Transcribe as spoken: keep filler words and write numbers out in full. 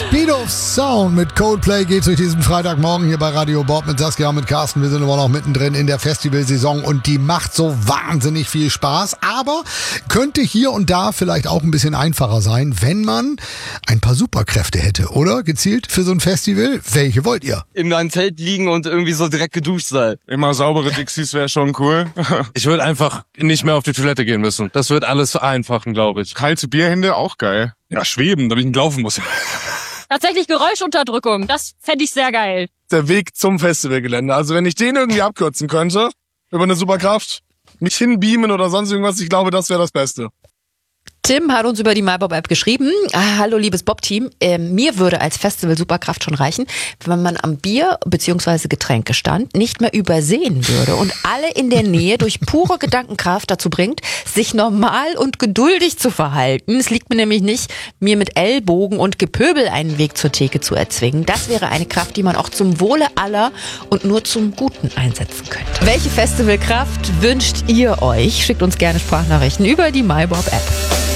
Speed of Sound mit Coldplay geht's durch diesen Freitagmorgen hier bei Radio Bob mit Saskia und mit Carsten. Wir sind immer noch mittendrin in der Festivalsaison und die macht so wahnsinnig viel Spaß, aber könnte hier und da vielleicht auch ein bisschen einfacher sein, wenn man ein paar Superkräfte hätte, oder? Gezielt für so ein Festival. Welche wollt ihr? In einem Zelt liegen und irgendwie so direkt geduscht sein. Immer saubere Dixies wäre schon cool. Ich würde einfach nicht mehr auf die Toilette gehen müssen. Das wird alles vereinfachen, glaube ich. Kalte Bierhände, auch geil. Ja, schweben, damit ich nicht laufen muss. Tatsächlich Geräuschunterdrückung, das fände ich sehr geil. Der Weg zum Festivalgelände. Also wenn ich den irgendwie abkürzen könnte, über eine Superkraft, mich hinbeamen oder sonst irgendwas, ich glaube, das wäre das Beste. Tim hat uns über die MyBob-App geschrieben. Ah, hallo, liebes Bob-Team. Äh, mir würde als Festival-Superkraft schon reichen, wenn man am Bier- bzw. Getränkestand nicht mehr übersehen würde und alle in der Nähe durch pure Gedankenkraft dazu bringt, sich normal und geduldig zu verhalten. Es liegt mir nämlich nicht, mir mit Ellbogen und Gepöbel einen Weg zur Theke zu erzwingen. Das wäre eine Kraft, die man auch zum Wohle aller und nur zum Guten einsetzen könnte. Welche Festivalkraft wünscht ihr euch? Schickt uns gerne Sprachnachrichten über die MyBob-App.